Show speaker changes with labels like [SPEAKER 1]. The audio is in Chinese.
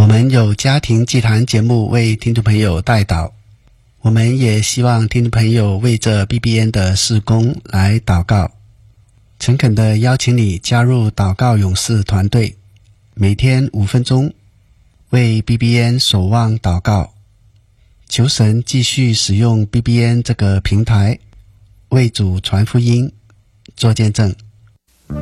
[SPEAKER 1] 们有家庭祭坛节目为听众朋友代祷，我们也希望听众朋友为这 BBN 的事工来祷告。诚恳地邀请你加入祷告勇士团队，每天5分钟为 BBN 守望祷告，求神继续使用 BBN 这个平台为主传福音做见证。